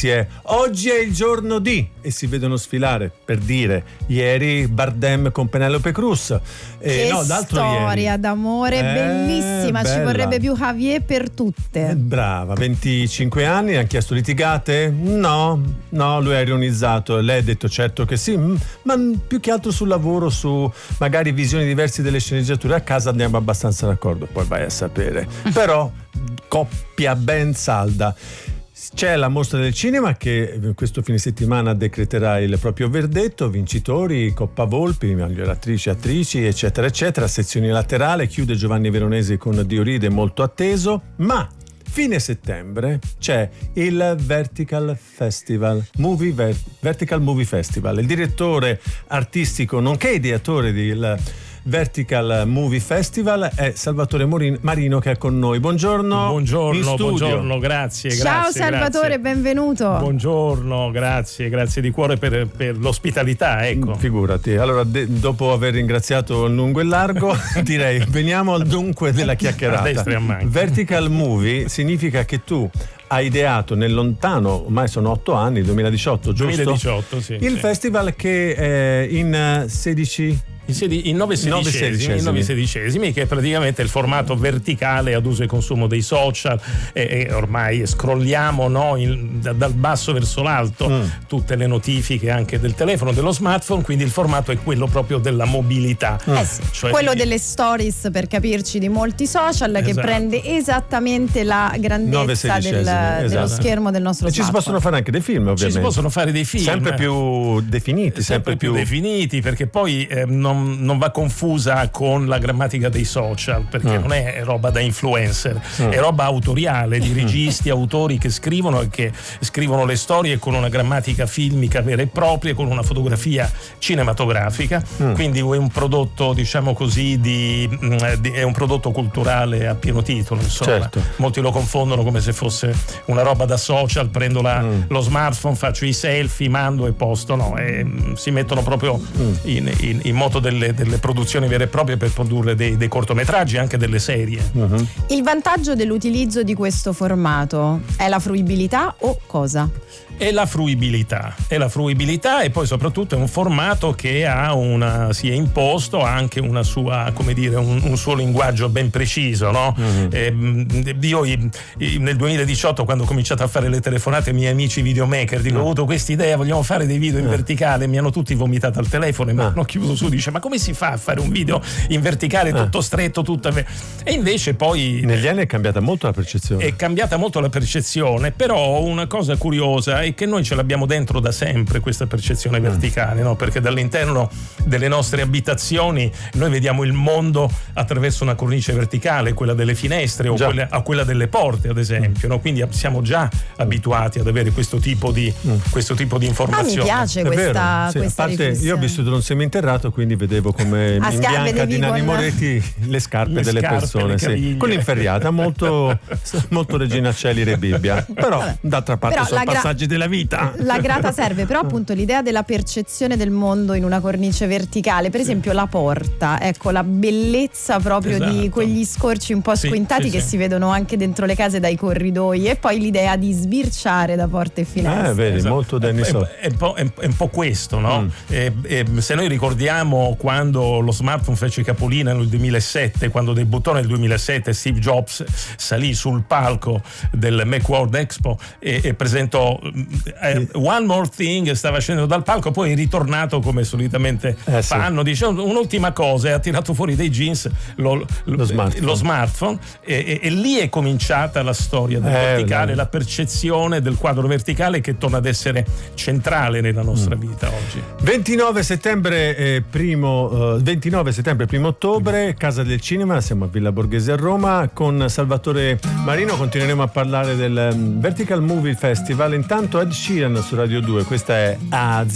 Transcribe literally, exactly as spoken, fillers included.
si è oggi è il giorno di e si vedono sfilare, per dire, ieri Bardem con Penelope Cruz. Che no, storia ieri. d'amore eh, bellissima, bella. Ci vorrebbe più Javier per tutte. Eh, brava, venticinque anni, hanno chiesto litigate? No, no, lui ha ironizzato, lei ha detto certo che sì, ma più che altro sul lavoro, su magari visioni diverse delle sceneggiature, a casa andiamo abbastanza d'accordo, poi vai a sapere. Però coppia ben salda. C'è la mostra del cinema che questo fine settimana decreterà il proprio verdetto, vincitori, Coppa Volpi, miglior attrici, attrici, eccetera, eccetera, sezioni laterale, chiude Giovanni Veronesi con Dioride, molto atteso, ma fine settembre c'è il Vertical Festival, Movie Ver- Vertical Movie Festival. Il direttore artistico, nonché ideatore del Vertical Movie Festival è Salvatore Morin- Marino, che è con noi. Buongiorno. Buongiorno, buongiorno, grazie. Ciao grazie, Salvatore, grazie. benvenuto. Buongiorno, grazie, grazie di cuore per, per l'ospitalità, ecco. Figurati. Allora, de- dopo aver ringraziato il lungo e largo, direi veniamo al dunque della chiacchierata. A destra e a manca. Vertical Movie significa che tu hai ideato nel lontano, ormai sono otto anni, duemiladiciotto, giusto? duemiladiciotto, sì. Il sì. festival che è in sedici In, sedi- in nove sedicesimi, in nove sedicesimi, che è praticamente il formato verticale ad uso e consumo dei social, e, e ormai scrolliamo, no, in, da, dal basso verso l'alto mm. tutte le notifiche anche del telefono, dello smartphone, quindi il formato è quello proprio della mobilità. Eh sì, cioè, quello delle stories, per capirci, di molti social, esatto. che prende esattamente la grandezza del, esatto. dello schermo del nostro e smartphone. Ci si possono fare anche dei film, ovviamente. Ci si possono fare dei film sempre più definiti, sempre, sempre più, più definiti, perché poi eh, non Non, non va confusa con la grammatica dei social, perché mm. non è roba da influencer, mm. è roba autoriale di registi, mm. autori che scrivono e che scrivono le storie con una grammatica filmica vera e propria, con una fotografia cinematografica, mm. quindi è un prodotto, diciamo così, di, di è un prodotto culturale a pieno titolo, insomma. Certo. Molti lo confondono come se fosse una roba da social, prendo la, mm. lo smartphone, faccio i selfie, mando e posto, no, e, si mettono proprio mm. in, in, in moto delle delle produzioni vere e proprie per produrre dei, dei cortometraggi, anche delle serie. Uh-huh. Il vantaggio dell'utilizzo di questo formato è la fruibilità o cosa? È la fruibilità, è la fruibilità e poi soprattutto è un formato che ha una, si è imposto anche una sua, come dire, un, un suo linguaggio ben preciso, no? Mm-hmm. Eh, io nel duemiladiciotto, quando ho cominciato a fare le telefonate ai miei amici videomaker, dico, ho avuto questa idea, vogliamo fare dei video in verticale, mi hanno tutti vomitato al telefono e mi hanno chiuso su, dice, ma come si fa a fare un video in verticale tutto stretto, tutto... E invece poi negli anni è cambiata molto la percezione. È cambiata molto la percezione, però una cosa curiosa è che noi ce l'abbiamo dentro da sempre questa percezione verticale, no? Perché dall'interno delle nostre abitazioni noi vediamo il mondo attraverso una cornice verticale, quella delle finestre o quella, a quella delle porte, ad esempio, no? Quindi siamo già abituati ad avere questo tipo di mm. questo tipo di informazioni. Ah, mi piace è questa, sì, questa a parte, riflessione. io ho vissuto in un seminterrato, quindi vedevo come a in bianca di Nanni con... Moretti le scarpe le delle scarpe, persone, sì. Con l'inferriata molto molto Regina Coeli Re Bibbia, però vabbè. D'altra parte però sono gra- passaggi della vita. La grata serve, però appunto l'idea della percezione del mondo in una cornice verticale, per esempio la porta, ecco la bellezza proprio esatto. di quegli scorci un po' sì, squintati sì, che sì. si vedono anche dentro le case dai corridoi, e poi l'idea di sbirciare da porte e finestre. Eh, vedi, esatto. molto Danny So. È, è, è, è, è un po' questo, no? Mm. E, e, se noi ricordiamo quando lo smartphone fece capolino nel duemilasette, quando debuttò nel duemilasette, Steve Jobs salì sul palco del Macworld Expo e, e presentò eh, One More Thing, stava scendendo dal palco, poi è ritornato come solitamente eh, fanno, sì. dice un'ultima cosa, e ha tirato fuori dai jeans lo, lo smartphone, lo smartphone e, e, e lì è cominciata la storia del eh, verticale, no. la percezione del quadro verticale che torna ad essere centrale nella nostra mm. vita oggi. ventinove settembre eh, primo eh, ventinove settembre primo ottobre, Casa del Cinema, siamo a Villa Borghese a Roma. Con Salvatore Marino continueremo a parlare del um, Vertical Movie Festival. Intanto Ed Sheeran su Radio due, questa è Az.